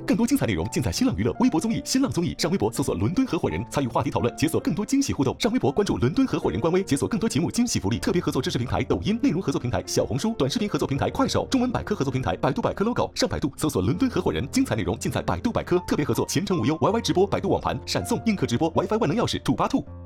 更多精彩内容尽在新浪娱乐微博综艺、新浪综艺，上微博搜索伦敦合伙人，参与话题讨论，解锁更多惊喜互动。上微博关注伦敦合伙人官微，解锁更多节目惊喜福利。特别合作知识平台抖音，内容合作平台小红书，短视频合作平台快手，中文百科合作平台百度百科 logo。上百度搜索伦敦合伙人，精彩内容尽在百度百科。特别合作前程无忧 YY 直播，百度网盘闪送映客直播 WiFi 万能钥匙土巴兔。